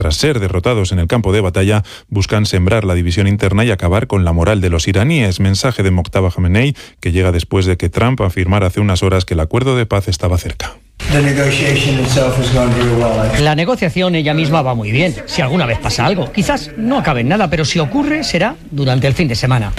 tras ser derrotados en el campo de batalla, buscan sembrar la división interna y acabar con la moral de los iraníes. Mensaje de Mojtaba Khamenei, que llega después de que Trump afirmara hace unas horas que el acuerdo de paz estaba cerca. La negociación ella misma va muy bien. Si alguna vez pasa algo, quizás no acabe en nada, pero si ocurre, será durante el fin de semana.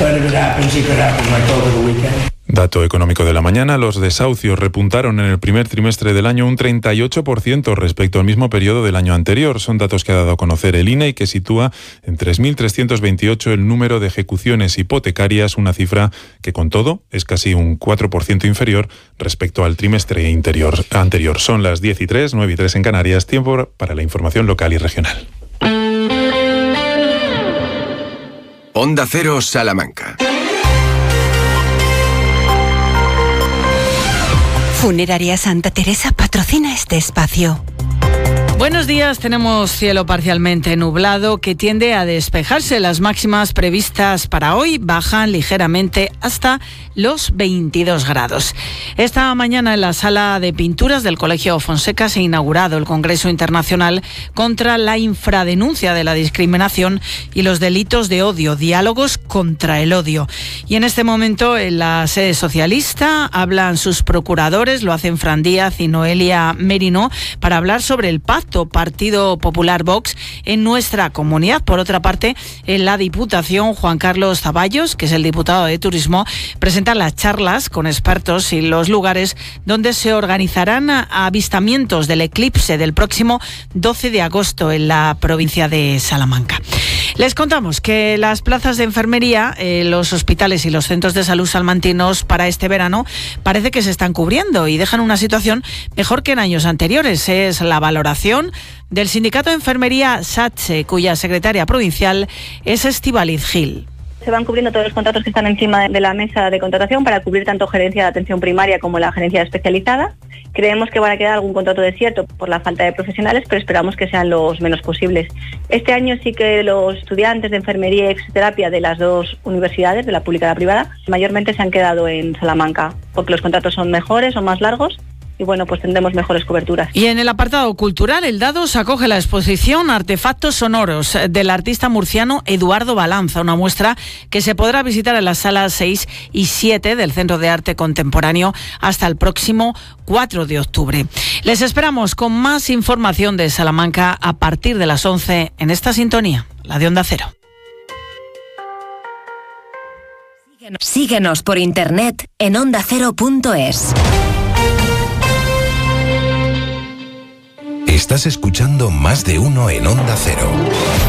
Dato económico de la mañana, los desahucios repuntaron en el primer trimestre del año un 38% respecto al mismo periodo del año anterior. Son datos que ha dado a conocer el INE y que sitúa en 3.328 el número de ejecuciones hipotecarias, una cifra que con todo es casi un 4% inferior respecto al trimestre anterior. Son las 10:03, 9:03 en Canarias, tiempo para la información local y regional. Onda Cero Salamanca. Funeraria Santa Teresa patrocina este espacio. Buenos días, tenemos cielo parcialmente nublado que tiende a despejarse. Las máximas previstas para hoy bajan ligeramente hasta los 22 grados. Esta mañana en la sala de pinturas del Colegio Fonseca se ha inaugurado el Congreso Internacional contra la infradenuncia de la discriminación y los delitos de odio, diálogos contra el odio. Y en este momento en la sede socialista hablan sus procuradores, lo hacen Fran Díaz y Noelia Merino, para hablar sobre el pacto Partido Popular Vox en nuestra comunidad. Por otra parte, en la Diputación, Juan Carlos Zaballos, que es el diputado de Turismo, presenta las charlas con expertos y los lugares donde se organizarán avistamientos del eclipse del próximo 12 de agosto en la provincia de Salamanca. Les contamos que las plazas de enfermería, los hospitales y los centros de salud salmantinos para este verano parece que se están cubriendo y dejan una situación mejor que en años anteriores. Es la valoración del Sindicato de Enfermería SATSE, cuya secretaria provincial es Estíbaliz Gil. Se van cubriendo todos los contratos que están encima de la mesa de contratación para cubrir tanto gerencia de atención primaria como la gerencia especializada. Creemos que van a quedar algún contrato desierto por la falta de profesionales, pero esperamos que sean los menos posibles. Este año sí que los estudiantes de enfermería y exoterapia de las dos universidades, de la pública y la privada, mayormente se han quedado en Salamanca, porque los contratos son mejores, son más largos. Y bueno, pues tendremos mejores coberturas. Y en el apartado cultural, el Dados acoge la exposición Artefactos Sonoros del artista murciano Eduardo Balanza, una muestra que se podrá visitar en las salas 6 y 7 del Centro de Arte Contemporáneo hasta el próximo 4 de octubre. Les esperamos con más información de Salamanca a partir de las 11 en esta sintonía, la de Onda Cero. Síguenos por internet en ondacero.es. Estás escuchando Más de Uno en Onda Cero.